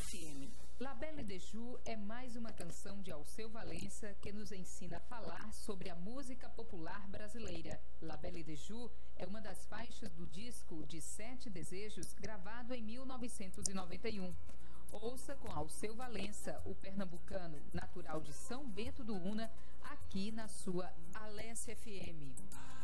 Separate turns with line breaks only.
FM.
La Belle de Joux é mais uma canção de Alceu Valença que nos ensina a falar sobre a música popular brasileira. La Belle de Joux é uma das faixas do disco de 7 Desejos, gravado em 1991. Ouça com Alceu Valença, o pernambucano natural de São Bento do Una, aqui na sua Alesse FM.